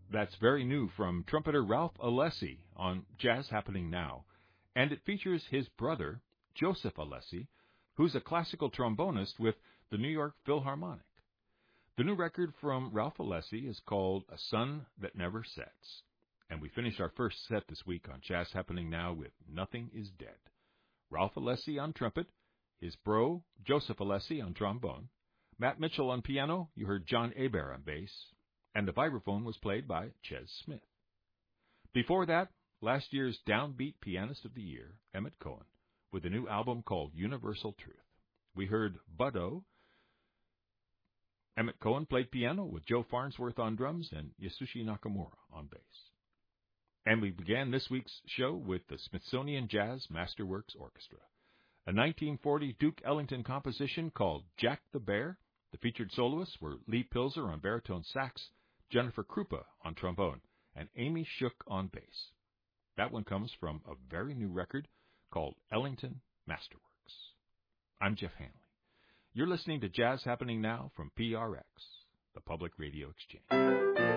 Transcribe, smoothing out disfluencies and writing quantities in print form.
That's very new from trumpeter Ralph Alessi on Jazz Happening Now, and it features his brother, Joseph Alessi, who's a classical trombonist with the New York Philharmonic. The new record from Ralph Alessi is called A Sun That Never Sets, and we finish our first set this week on Jazz Happening Now with Nothing Is Dead. Ralph Alessi on trumpet, his bro, Joseph Alessi on trombone, Matt Mitchell on piano, you heard John Hebert on bass, and the vibraphone was played by Ches Smith. Before that, last year's Downbeat Pianist of the Year, Emmett Cohen, with a new album called Universal Truth. We heard Bud-O. Emmett Cohen played piano with Joe Farnsworth on drums and Yasushi Nakamura on bass. And we began this week's show with the Smithsonian Jazz Masterworks Orchestra, a 1940 Duke Ellington composition called Jack the Bear. The featured soloists were Lee Pilzer on baritone sax, Jennifer Krupa on trombone, and Amy Shook on bass. That one comes from a very new record called Ellington Masterworks. I'm Jeff Hanley. You're listening to Jazz Happening Now from PRX, the Public Radio Exchange.